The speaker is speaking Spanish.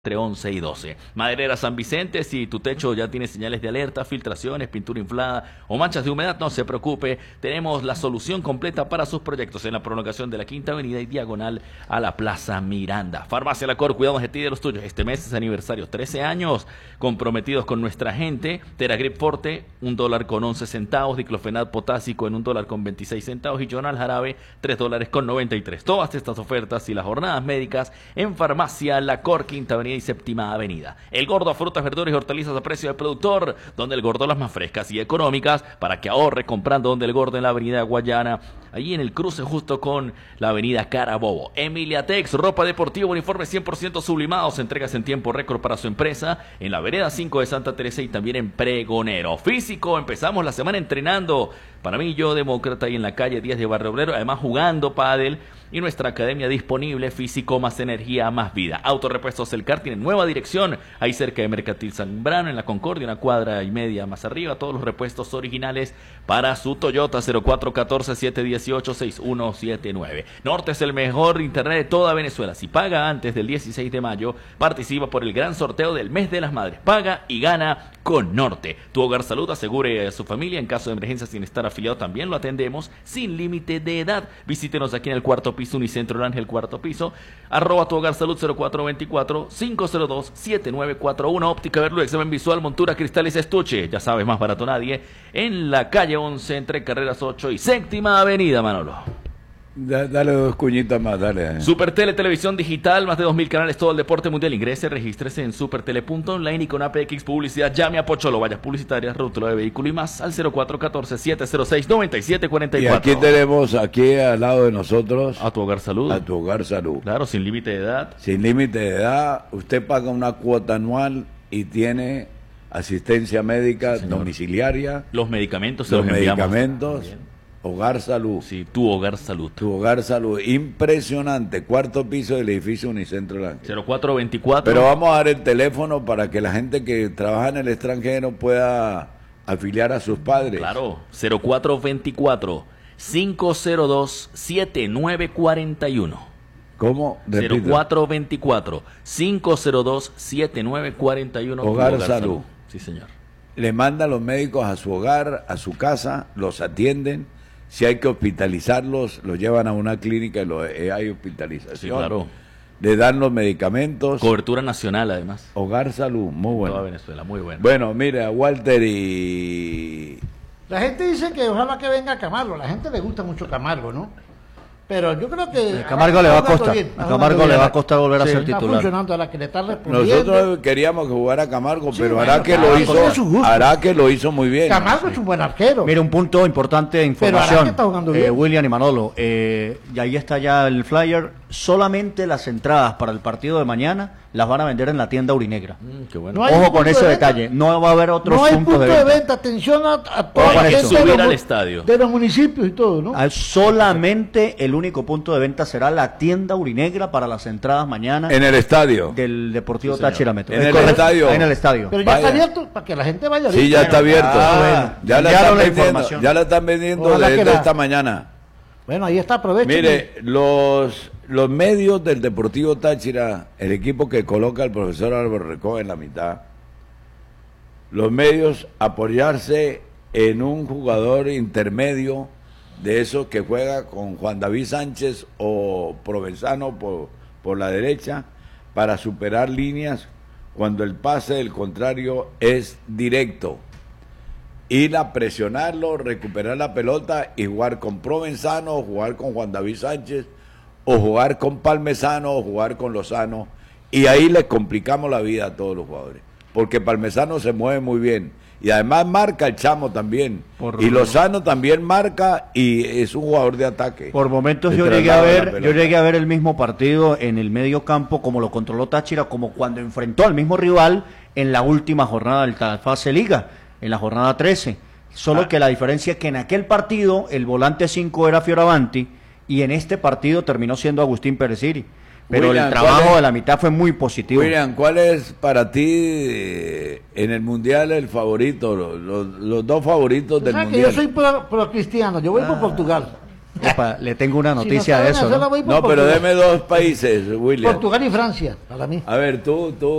entre 11 y 12. Maderera San Vicente, si tu techo ya tiene señales de alerta, filtraciones, pintura inflada o manchas de humedad, no se preocupe, tenemos la solución completa para sus proyectos en la prolongación de la Quinta Avenida y diagonal a la Plaza Miranda. Farmacia La Cor, cuidamos de ti y de los tuyos. Este mes es aniversario, 13 años comprometidos con nuestra gente. Teragrip Forte, $1.11, diclofenac potásico en $1.26 y Jonal Jarabe, $3.93. Todas estas ofertas y las jornadas médicas en Farmacia La Cor, Quinta Avenida y Séptima Avenida. El Gordo, frutas, verduras y hortalizas a precio de productor, donde el Gordo las más frescas y económicas, para que ahorre comprando donde el Gordo en la Avenida Guayana, allí en el cruce justo con la Avenida Carabobo. Emiliatex, ropa deportiva, uniformes 100% sublimados, entregas en tiempo récord para su empresa, en la Vereda 5 de Santa Teresa y también en Pregonero. Físico, empezamos la semana entrenando, para mí, yo, demócrata, y en la calle 10 de Barrio Obrero, además jugando pádel, y nuestra academia disponible, físico más energía más vida. Autorepuestos El Car tiene nueva dirección, ahí cerca de Mercantil Zambrano, en la Concordia, una cuadra y media más arriba, todos los repuestos originales para su Toyota. 0414-718-6179. Norte es el mejor internet de toda Venezuela. Si paga antes del 16 de mayo, participa por el gran sorteo del mes de las madres. Paga y gana con Norte. Tu Hogar Salud, asegure a su familia en caso de emergencia sin estar afiliado, también lo atendemos sin límite de edad. Visítenos aquí en el cuarto piso, Unicentro El Ángel, cuarto piso, @ Tu Hogar Salud, 0424-502-7941. Óptica Verlu, examen visual, montura, cristales, estuche, ya sabes, más barato nadie, en la calle 11 entre carreras 8 y Séptima Avenida, Manolo. Dale dos cuñitas más, dale. Supertele, televisión digital, más de 2000 canales, todo el deporte mundial. Ingrese, regístrese en supertele.online y con APX Publicidad llame a Pocholo, vallas publicitarias, rótulo de vehículo y más al 0414-706-9744. Y aquí tenemos, aquí al lado de nosotros, A Tu Hogar Salud. A Tu Hogar Salud. Claro, sin límite de edad. Sin límite de edad, usted paga una cuota anual y tiene asistencia médica domiciliaria. Los medicamentos los medicamentos. Hogar Salud. Sí, Tu Hogar Salud. Tu Hogar Salud. Impresionante. Cuarto piso del edificio Unicentro El Ángel. 0424. Pero vamos a dar el teléfono para que la gente que trabaja en el extranjero pueda afiliar a sus padres. Claro, 0424-502-7941. ¿Cómo? Repito. 0424-502-7941. Hogar Salud. Sí, señor. Le mandan los médicos a su hogar, a su casa, los atienden. Si hay que hospitalizarlos, los llevan a una clínica y hay hospitalización. Sí, claro. Le dan los medicamentos. Cobertura nacional, además. Hogar Salud, muy bueno. Toda Venezuela, muy bueno. Bueno, mira, Walter y... La gente dice que ojalá que venga Camargo. La gente le gusta mucho Camargo, ¿no? Pero yo creo que... Camargo le va a costar. A Camargo le va a costar volver a ser está titular. Funcionando, a la que le está respondiendo. Nosotros queríamos que jugara Camargo, Sí, pero bueno, hará que Camargo lo tiene su hizo, gusto. hará que lo hizo muy bien. Camargo es un buen arquero. Mira, un punto importante de Pero ahora información, que está jugando bien. William y Manolo, y ahí está ya el flyer. Solamente las entradas para el partido de mañana las van a vender en la tienda Urinegra. Qué bueno. No hay Ojo punto con de ese venta. detalle, no va a haber otros No hay puntos punto de venta. Atención a toda Ojo la con gente eso. de Subir los al mu- estadio. de los municipios y todo, ¿no? Solamente el único punto de venta será la tienda Urinegra para las entradas mañana En el estadio. del Deportivo Sí, señor. Táchira Metro. En Es el correcto. estadio. Ahí en el estadio. Pero ya Vaya. está abierto para que la gente vaya. Sí, ya está abierto. bueno. Ya la Enviaron están la vendiendo, información. ya la están vendiendo Ojalá que desde la- esta mañana. Bueno, ahí está, aprovechen. Mire, los medios del Deportivo Táchira, el equipo que coloca el profesor Álvaro Recoba en la mitad, los medios apoyarse en un jugador intermedio de esos que juega con Juan David Sánchez o Provenzano por la derecha para superar líneas cuando el pase del contrario es directo. Ir a presionarlo, recuperar la pelota y jugar con Provenzano, jugar con Juan David Sánchez, o jugar con Palmesano, o jugar con Lozano. Y ahí les complicamos la vida a todos los jugadores. Porque Palmesano se mueve muy bien. Y además marca el Chamo también. Y Lozano también marca y es un jugador de ataque. Por momentos Se yo llegué a traslada la ver, pelota. el mismo partido en el medio campo como lo controló Táchira, como cuando enfrentó al mismo rival en la última jornada del fase Liga, en la jornada 13. Solo que la diferencia es que en aquel partido el volante 5 era Fioravanti y en este partido terminó siendo Agustín Pereciri. Pero William, el trabajo ¿cuál es? de la mitad fue muy positivo. William, ¿cuál es para ti en el Mundial el favorito? Los dos favoritos Tú del sabes que Mundial. yo soy pro cristiano, yo voy por Portugal. Epa, le tengo una Si noticia no de saben eso, hacerla, ¿no? voy por No, pero Portugal. deme dos países, William. Portugal y Francia, para mí. A ver, tú